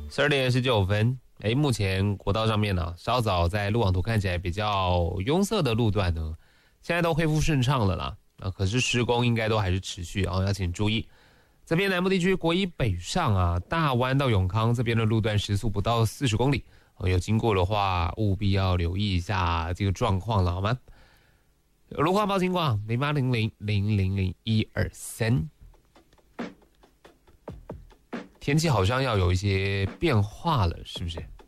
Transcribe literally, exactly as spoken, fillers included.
十二点十九分，哎，目前国道上面呢、啊，稍早在路网图看起来比较拥塞的路段呢，现在都恢复顺畅了啦。啊，可是施工应该都还是持续啊，要请注意。这边南部地区国一北上啊，大湾到永康这边的路段时速不到四十公里，哦，有经过的话务必要留意一下这个状况了，好吗？路况报情况零八零零零零零一二三。天气好像要有一些变化了，是不是？